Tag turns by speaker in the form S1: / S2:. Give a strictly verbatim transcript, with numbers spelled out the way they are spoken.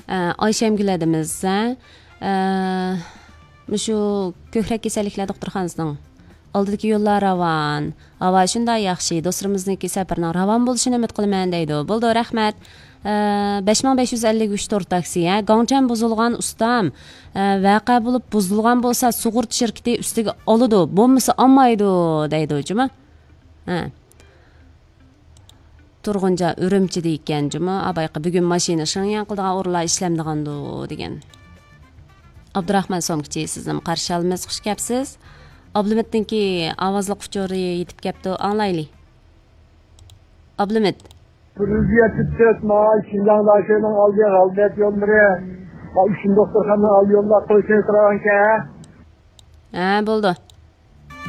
S1: Ayşemgül edimiz. Şu ko'krak kasalliklar doktorxonasining oldidagi yo'llar ravon. Havo shunday yaxshi. Do'stimizniki safarning ravon bo'lishini umid qilaman deydi. Bo'ldi, rahmat. besh ming besh yuz ellik uch to'rt taksi. Gongchan buzilgan ustam. Vaqa bo'lib buzilgan bo'lsa, sug'urta shirkati ustiga oladi. Bo'lmasa olmaydi deydi juma. Ha. Turg'unja Urumchida ekan juma. Abayqa bugun mashina Shanyan qildigan o'rinlar ishlamdigandi degan. Abdurahman Somkichi sizni qarshi olamiz, xush kelibsiz. Ablumitninki ovozli quchori yetib kelibdi, anglaylik. Ablumit.
S2: Burundiya tutset ma Şinjandaşının aldığı haldet yolları. Ma üçün doktorxananın al yollar qo'ysa turarkan.
S1: Ha, bo'ldi.